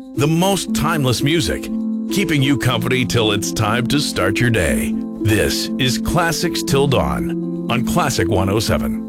The most timeless music, keeping you company till it's time to start your day. This is Classics Till Dawn on Classic 107.